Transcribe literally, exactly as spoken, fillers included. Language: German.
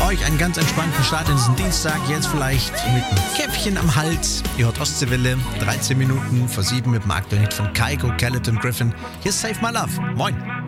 euch einen ganz entspannten Start in diesen Dienstag. Jetzt vielleicht mit einem Käffchen am Hals. Ihr hört Ostseewelle, dreizehn Minuten vor sieben mit dem aktuellen Hit von Kygo, Kellet und Griffin. Hier ist Save My Love. Moin.